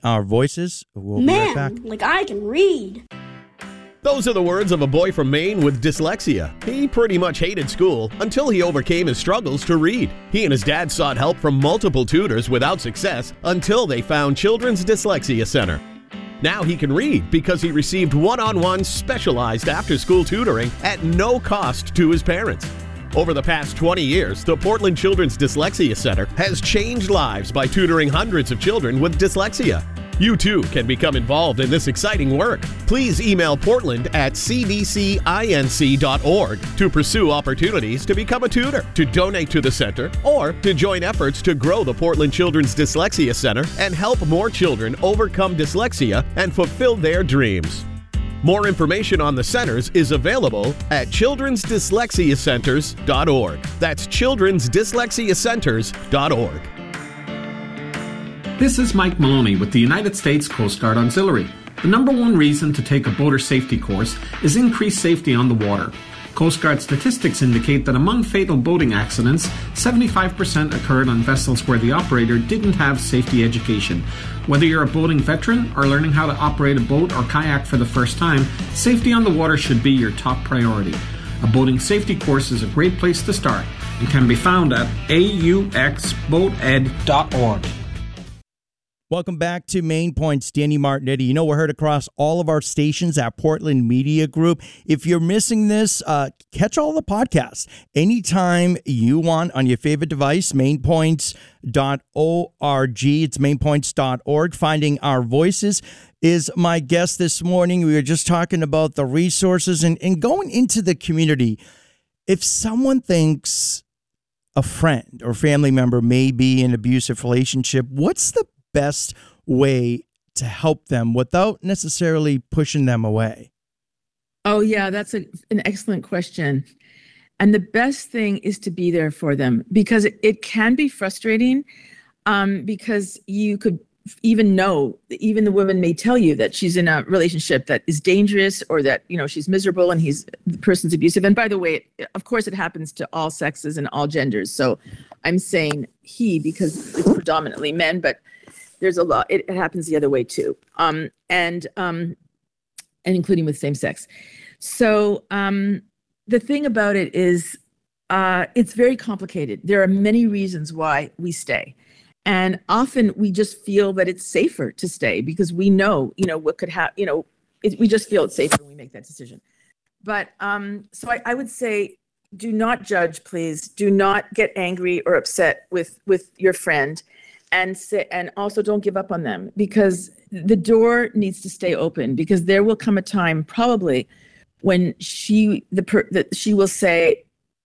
Our Voices. We'll be right back. Like I can read. Those are the words of a boy from Maine with dyslexia. He pretty much hated school until he overcame his struggles to read. He and his dad sought help from multiple tutors without success until they found Children's Dyslexia Center. Now he can read because he received one-on-one specialized after-school tutoring at no cost to his parents. Over the past 20 years, the Portland Children's Dyslexia Center has changed lives by tutoring hundreds of children with dyslexia. You too can become involved in this exciting work. Please email portland@cdcinc.org to pursue opportunities to become a tutor, to donate to the center, or to join efforts to grow the Portland Children's Dyslexia Center and help more children overcome dyslexia and fulfill their dreams. More information on the centers is available at childrensdyslexiacenters.org. That's childrensdyslexiacenters.org. This is Mike Maloney with the United States Coast Guard Auxiliary. The number one reason to take a boater safety course is increased safety on the water. Coast Guard statistics indicate that among fatal boating accidents, 75% occurred on vessels where the operator didn't have safety education. Whether you're a boating veteran or learning how to operate a boat or kayak for the first time, safety on the water should be your top priority. A boating safety course is a great place to start and can be found at auxboated.org. Welcome back to Main Points. Danny Martinetti. You know, we're heard across all of our stations at Portland Media Group. If you're missing this, catch all the podcasts anytime you want on your favorite device, mainpoints.org. It's mainpoints.org. Finding Our Voices is my guest this morning. We were just talking about the resources and going into the community. If someone thinks a friend or family member may be in an abusive relationship, what's the best way to help them without necessarily pushing them away? Oh, yeah, that's an excellent question. And the best thing is to be there for them, because it can be frustrating, because you could even the woman may tell you that she's in a relationship that is dangerous, or that, you know, she's miserable and the person's abusive. And by the way, of course, it happens to all sexes and all genders. So I'm saying he because it's predominantly men, but there's a lot. It happens the other way too, and including with same sex. So the thing about it is, it's very complicated. There are many reasons why we stay, and often we just feel that it's safer to stay because we know, what could happen. We just feel it's safer when we make that decision. But so I would say, do not judge, please. Do not get angry or upset with your friend. And also don't give up on them, because the door needs to stay open, because there will come a time probably when she will say,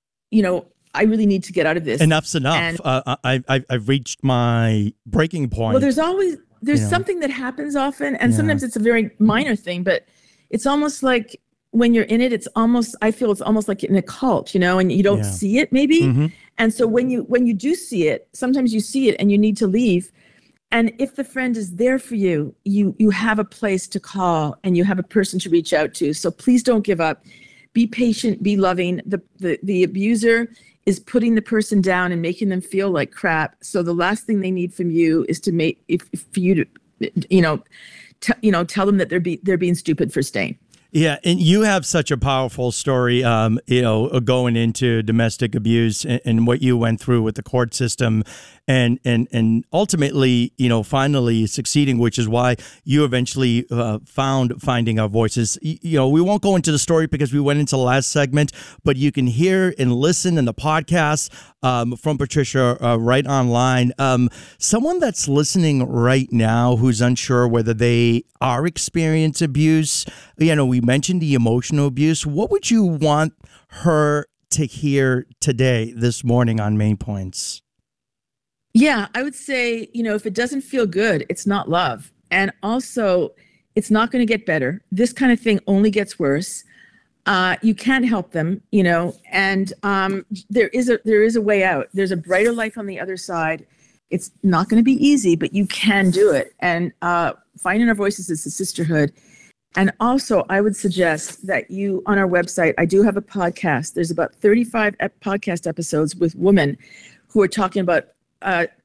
I really need to get out of this. Enough's enough. I've reached my breaking point. Well, there's something that happens often, and sometimes it's a very minor thing, but it's almost like when you're in it, I feel it's almost like in a cult, and you don't see it maybe. Mm-hmm. And so when you do see it, sometimes you see it and you need to leave. And if the friend is there for you, you have a place to call and you have a person to reach out to. So please don't give up. Be patient, be loving. The abuser is putting the person down and making them feel like crap. So the last thing they need from you is to for you to, tell them that they're being stupid for staying. Yeah, and you have such a powerful story, going into domestic abuse and what you went through with the court system, and ultimately, finally succeeding, which is why you eventually found Finding Our Voices. We won't go into the story because we went into the last segment, but you can hear and listen in the podcast from Patricia right online. Someone that's listening right now who's unsure whether they are experiencing abuse, we mentioned the emotional abuse. What would you want her to hear today, this morning on Main Points? Yeah, I would say, if it doesn't feel good, it's not love. And also, it's not going to get better. This kind of thing only gets worse. You can't help them, and there is a way out. There's a brighter life on the other side. It's not going to be easy, but you can do it. And Finding Our Voices is a sisterhood. And also, I would suggest that you, on our website, I do have a podcast. There's about 35 podcast episodes with women who are talking about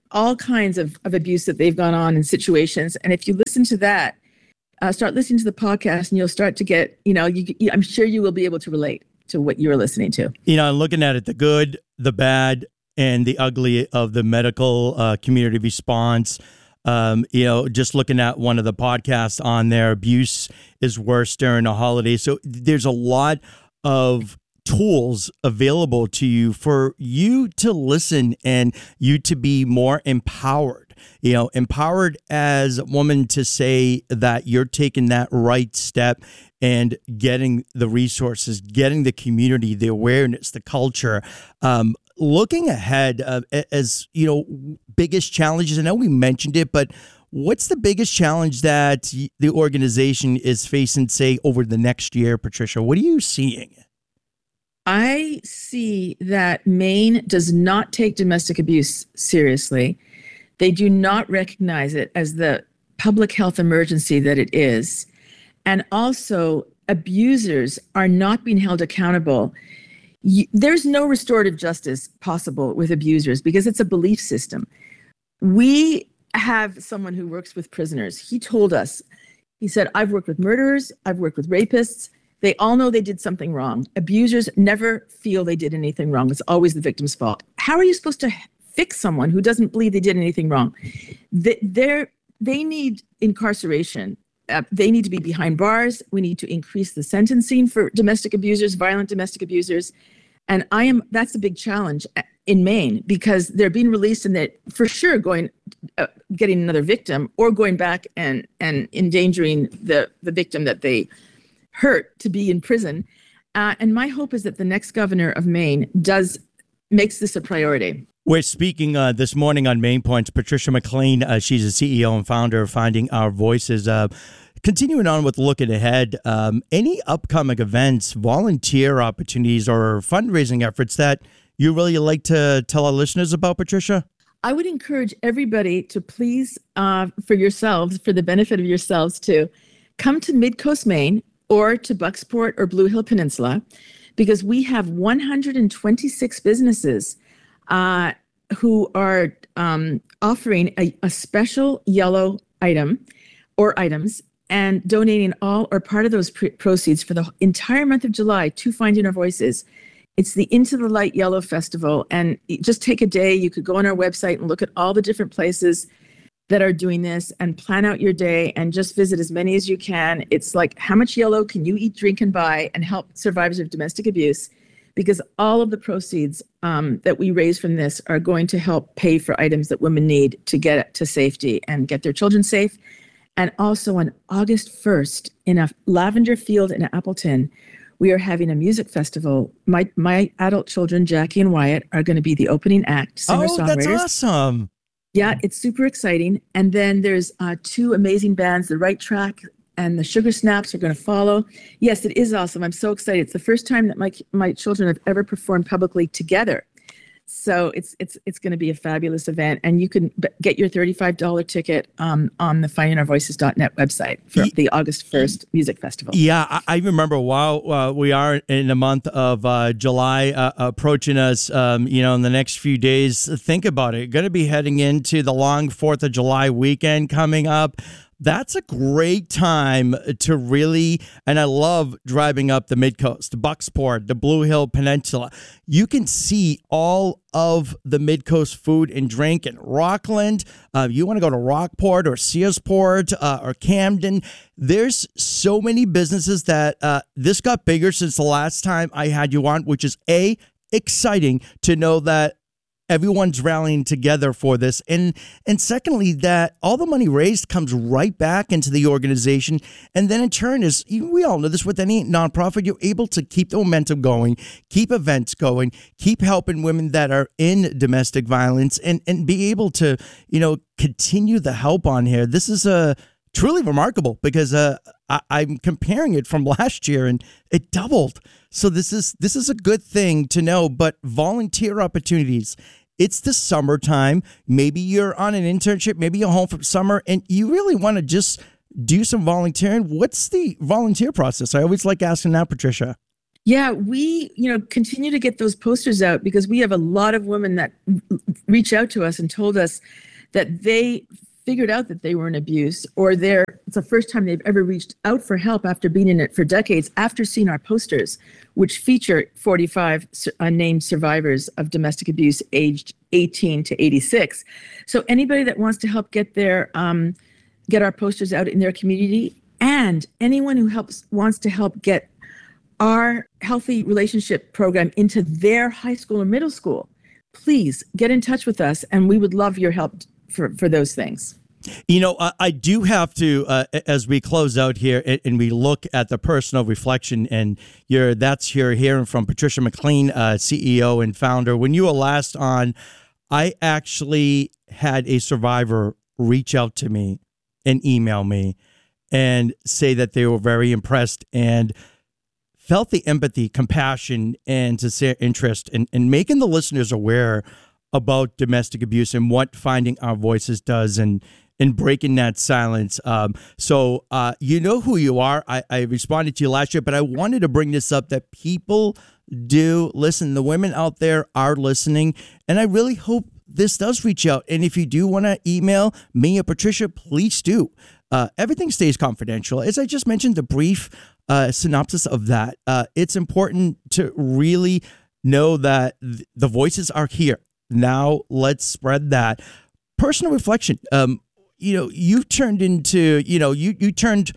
all kinds of abuse that they've gone on in situations. And if you listen to that, start listening to the podcast, and you'll start to get, I'm sure you will be able to relate to what you're listening to. Looking at it, the good, the bad, and the ugly of the medical community response. Just looking at one of the podcasts on there, abuse is worse during the holidays. So there's a lot of tools available to you for you to listen and you to be more empowered, empowered as a woman to say that you're taking that right step and getting the resources, getting the community, the awareness, the culture. Looking ahead, as biggest challenges, I know we mentioned it, but what's the biggest challenge that the organization is facing, say, over the next year, Patricia? What are you seeing? I see that Maine does not take domestic abuse seriously. They do not recognize it as the public health emergency that it is. And also, abusers are not being held accountable. There's no restorative justice possible with abusers because it's a belief system. We have someone who works with prisoners. He told us, he said, I've worked with murderers, I've worked with rapists. They all know they did something wrong. Abusers never feel they did anything wrong. It's always the victim's fault. How are you supposed to fix someone who doesn't believe they did anything wrong? They need incarceration. They need to be behind bars. We need to increase the sentencing for domestic abusers, violent domestic abusers. And that's a big challenge in Maine because they're being released and they're for sure getting another victim or going back and endangering the victim that they hurt to be in prison. And my hope is that the next governor of Maine makes this a priority. We're speaking this morning on Maine Points. Patricia McLean, she's the CEO and founder of Finding Our Voices. Continuing on with looking ahead, any upcoming events, volunteer opportunities, or fundraising efforts that you really like to tell our listeners about, Patricia? I would encourage everybody to please, for the benefit of yourselves, to come to Midcoast Maine or to Bucksport or Blue Hill Peninsula, because we have 126 businesses who are offering a special yellow item or items and donating all or part of those proceeds for the entire month of July to Finding Our Voices. It's the Into the Light Yellow Festival. And just take a day. You could go on our website and look at all the different places that are doing this and plan out your day and just visit as many as you can. It's like, how much yellow can you eat, drink, and buy and help survivors of domestic abuse? Because all of the proceeds that we raise from this are going to help pay for items that women need to get to safety and get their children safe. And also on August 1st, in a lavender field in Appleton, we are having a music festival. My adult children, Jackie and Wyatt, are going to be the opening act, singer-songwriters. Oh, that's awesome. Yeah, it's super exciting. And then there's two amazing bands, The Right Track and the Sugar Snaps are going to follow. Yes, it is awesome. I'm so excited. It's the first time that my children have ever performed publicly together. So it's going to be a fabulous event. And you can get your $35 ticket on the findingourvoices.net website for the August 1st Music Festival. Yeah, I remember while we are in the month of July approaching us, in the next few days, think about it. Going to be heading into the long 4th of July weekend coming up. That's a great time to really, and I love driving up the Midcoast, the Bucksport, the Blue Hill Peninsula. You can see all of the Midcoast food and drink in Rockland. You want to go to Rockport or Searsport or Camden. There's so many businesses that this got bigger since the last time I had you on, which is exciting to know that everyone's rallying together for this. And secondly, that all the money raised comes right back into the organization. And then in turn we all know this with any nonprofit, you're able to keep the momentum going, keep events going, keep helping women that are in domestic violence and be able to, continue the help on here. This is truly remarkable because I'm comparing it from last year and it doubled. So this is a good thing to know, but volunteer opportunities. It's the summertime. Maybe you're on an internship, maybe you're home from summer and you really want to just do some volunteering. What's the volunteer process? I always like asking that, Patricia. Yeah, we, continue to get those posters out because we have a lot of women that reach out to us and told us that they figured out that they were in abuse, or it's the first time they've ever reached out for help after being in it for decades, after seeing our posters, which feature 45 named survivors of domestic abuse aged 18 to 86. So anybody that wants to help get our posters out in their community, and anyone who wants to help get our healthy relationship program into their high school or middle school, please get in touch with us, and we would love your help for those things. I do have to, as we close out here and we look at the personal reflection, and you're hearing from Patricia McLean, CEO and founder. When you were last on, I actually had a survivor reach out to me and email me and say that they were very impressed and felt the empathy, compassion, and sincere interest in making the listeners aware about domestic abuse and what Finding Our Voices does and breaking that silence. So you know who you are. I responded to you last year, but I wanted to bring this up that people do listen. The women out there are listening, and I really hope this does reach out. And if you do want to email me or Patricia, please do. Everything stays confidential. As I just mentioned, the brief synopsis of that, it's important to really know that the voices are here. Now let's spread that. Personal reflection. You've turned into, you've turned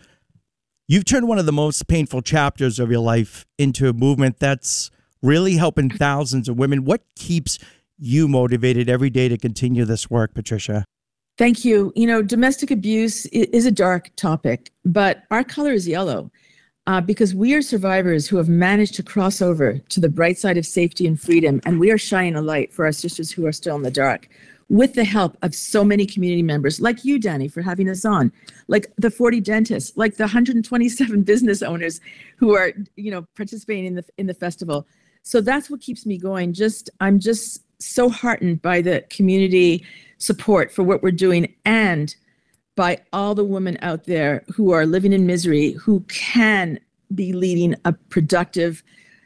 one of the most painful chapters of your life into a movement that's really helping thousands of women. What keeps you motivated every day to continue this work, Patricia? Thank you. Domestic abuse is a dark topic, but our color is yellow because we are survivors who have managed to cross over to the bright side of safety and freedom, and we are shining a light for our sisters who are still in the dark, with the help of so many community members like you, Danny, for having us on, like the 40 dentists, like the 127 business owners who are, participating in the festival. So that's what keeps me going. I'm just so heartened by the community support for what we're doing, and by all the women out there who are living in misery, who can be leading a productive,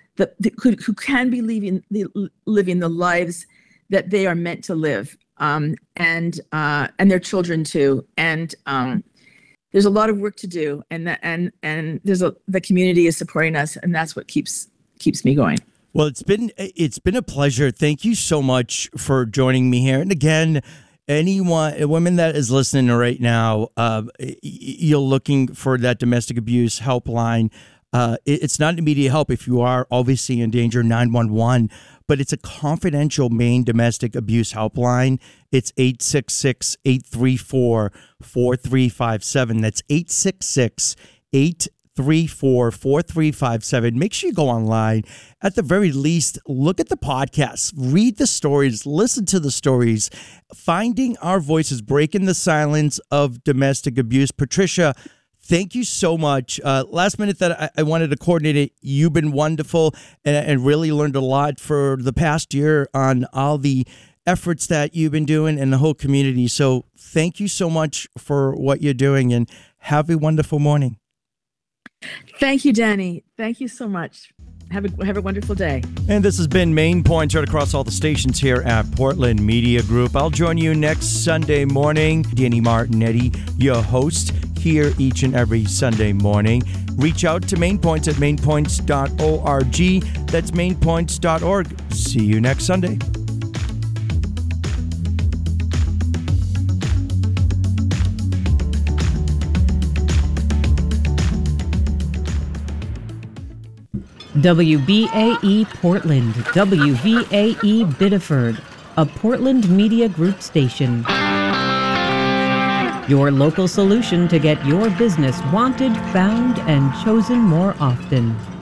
who can be living the lives that they are meant to live, and their children too. And there's a lot of work to do, and the community is supporting us, and that's what keeps me going. Well, it's been a pleasure. Thank you so much for joining me here. And again, a woman that is listening right now, you're looking for that domestic abuse helpline. It's not immediate help if you are obviously in danger, 911, but it's a confidential Maine domestic abuse helpline. It's 866-834-4357. That's 866-834-4357. Make sure you go online. At the very least, look at the podcast, read the stories, listen to the stories. Finding Our Voices, breaking the silence of domestic abuse. Patricia, thank you so much. Last minute that I wanted to coordinate it. You've been wonderful and really learned a lot for the past year on all the efforts that you've been doing and the whole community. So thank you so much for what you're doing, and have a wonderful morning. Thank you, Danny. Thank you so much. Have a wonderful day. And this has been Main Points right across all the stations here at Portland Media Group. I'll join you next Sunday morning. Danny Martinetti, your host, here each and every Sunday morning. Reach out to Main Points at mainpoints.org. That's mainpoints.org. See you next Sunday. WBAE Portland, WVAE Biddeford, a Portland Media Group station. Your local solution to get your business wanted, found, and chosen more often.